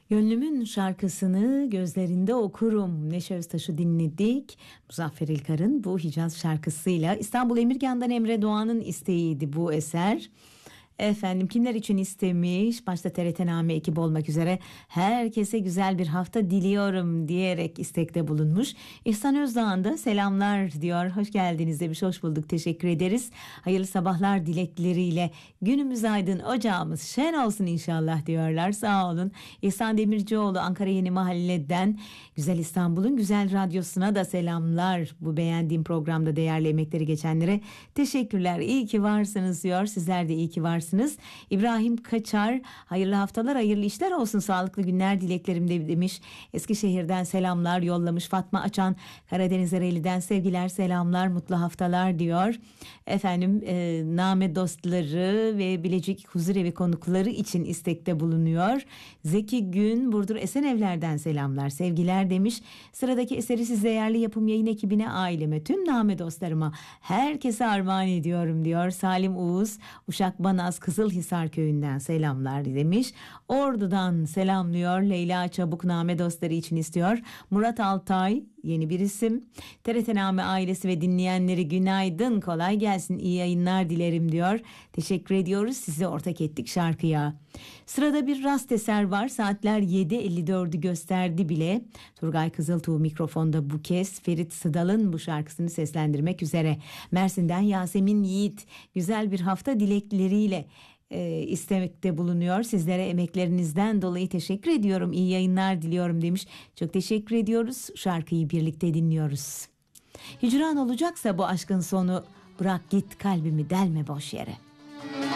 Gönlümün şarkısını gözlerinde okurum. Neşe Öztaş'ı dinledik. Muzaffer İlkar'ın bu Hicaz şarkısıyla. İstanbul Emirgan'dan Emre Doğan'ın isteğiydi bu eser. Efendim kimler için istemiş? Başta TRT-Name ekibi olmak üzere herkese güzel bir hafta diliyorum diyerek istekte bulunmuş. İhsan Özdağ'ın da selamlar diyor. Hoş geldiniz demiş. Hoş bulduk. Teşekkür ederiz. Hayırlı sabahlar dilekleriyle günümüz aydın, ocağımız şen olsun inşallah diyorlar. Sağ olun. İhsan Demircioğlu Ankara Yeni Mahalle'den Güzel İstanbul'un Güzel Radyosu'na da selamlar. Bu beğendiğim programda değerli emekleri geçenlere teşekkürler. İyi ki varsınız diyor. Sizler de iyi ki varsınız. İbrahim Kaçar hayırlı haftalar, hayırlı işler olsun, sağlıklı günler dileklerim de demiş. Eskişehir'den selamlar yollamış. Fatma Açan Karadeniz Ereğli'den sevgiler, selamlar, mutlu haftalar diyor. Efendim Name dostları ve Bilecik Huzurevi konukları için istekte bulunuyor. Zeki Gün Burdur Esenevler'den selamlar, sevgiler demiş. Sıradaki eseri siz değerli yapım yayın ekibine, aileme, tüm Name dostlarıma, herkese armağan ediyorum diyor. Salim Uğuz Uşak Banaz Kızılhisar köyünden selamlar demiş. Ordu'dan selamlıyor. Leyla Çabuk Name dostları için istiyor. Murat Altay yeni bir isim. TRT-Name ailesi ve dinleyenleri günaydın, kolay gelsin, iyi yayınlar dilerim diyor. Teşekkür ediyoruz, sizi ortak ettik şarkıya. Sırada bir rast eser var. Saatler 7.54'ü gösterdi bile. Turgay Kızıltuğ mikrofonda bu kez Ferit Sıdal'ın bu şarkısını seslendirmek üzere. Mersin'den Yasemin Yiğit güzel bir hafta dilekleriyle istemekte bulunuyor. Sizlere emeklerinizden dolayı teşekkür ediyorum. İyi yayınlar diliyorum demiş. Çok teşekkür ediyoruz. Şarkıyı birlikte dinliyoruz. Hicran olacaksa bu aşkın sonu, bırak git kalbimi delme boş yere.